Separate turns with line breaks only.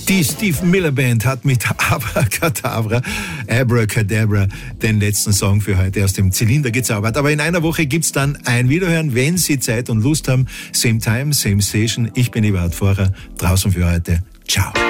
Die Steve Miller Band hat mit Abracadabra den letzten Song für heute aus dem Zylinder gezaubert. Aber in einer Woche gibt's dann ein Wiederhören, wenn Sie Zeit und Lust haben. Same time, same station. Ich bin Eberhard Vorer. Draußen für heute. Ciao.